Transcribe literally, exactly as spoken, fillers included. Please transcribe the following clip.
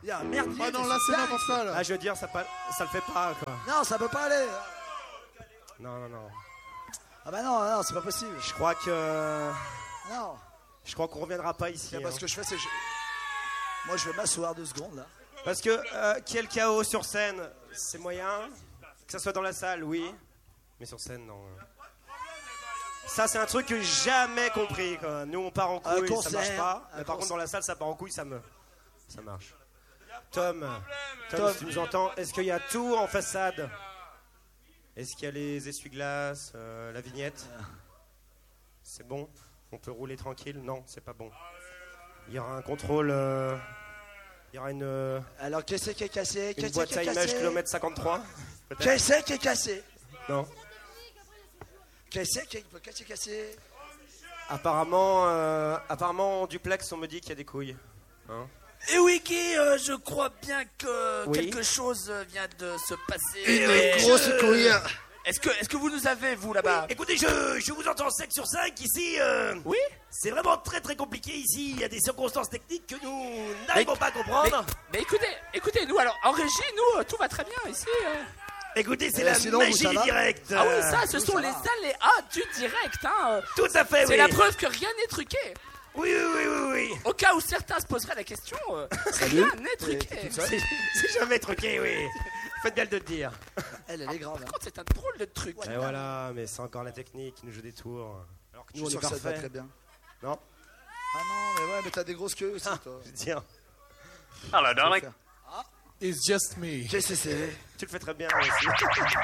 Il y a un merdier. Ah non, là c'est n'importe quoi là. Ah, je veux dire, ça, pas, ça le fait pas, quoi. Non, ça peut pas aller. Non, non, non. Ah bah non, non, c'est pas possible. Je crois que... Non. Je crois qu'on reviendra pas ici. Tiens, parce hein. que je fais, c'est que je... Moi, je vais m'asseoir deux secondes, là. Parce que euh, qu'il y ait le chaos sur scène, c'est moyen. Que ça soit dans la salle, oui. Mais sur scène, non. Ça, c'est un truc que j'ai jamais compris, quoi. Nous, on part en couille, ça concert, marche pas. un Mais par contre, concert. dans la salle, ça part en couille, ça me... Ça marche. Tom, Tom, Tom. si tu nous entends, est-ce qu'il y a tout en façade? Est-ce qu'il y a les essuie-glaces, euh, la vignette? C'est bon? On peut rouler tranquille? Non, c'est pas bon. Il y aura un contrôle... euh, Il y aura une, euh, Alors, qu'est-ce qui est cassé? une Qu'est-ce boîte qui à est image cassé? kilomètre cinquante-trois? Peut-être? Qu'est-ce qui est cassé? Non. Qu'est-ce qui est qu'est-ce qui est cassé? Apparemment, euh, apparemment, en duplex, on me dit qu'il y a des couilles. Hein? Et oui, Guy, euh, je crois bien que Oui. quelque chose vient de se passer. Une mais- grosse couille. Est-ce que, est-ce que vous nous avez, vous, là-bas? Écoutez, je, je vous entends cinq sur cinq ici. euh, Oui. C'est vraiment très très compliqué ici. Il y a des circonstances techniques que nous n'arrivons pas à Mais, comprendre. mais écoutez, écoutez, nous, alors, en régie, nous, euh, tout va très bien ici. euh. Écoutez, c'est Euh, la sinon, vous, magie ça du va direct. Ah oui, ça, ce nous, sont ça les va. aléas du direct, hein. euh. Tout à fait, C'est oui. la preuve que rien n'est truqué. Oui, oui, oui, oui, oui. Au cas où certains se poseraient la question, euh, rien n'est truqué. C'est c'est jamais truqué, oui. Faites bien de le dire. Elle, elle est grave. hein. Par contre, c'est un drôle de truc. Et voilà, mais c'est encore la technique qui nous joue des tours. Alors que Je nous, on suis est sûr que ça te va parfait. très bien. Non, Ah non, mais ouais, mais t'as des grosses queues aussi, toi. je veux dire, Hello, darling. It's just me. Qu'est-ce que c'est? tu le fais très bien aussi.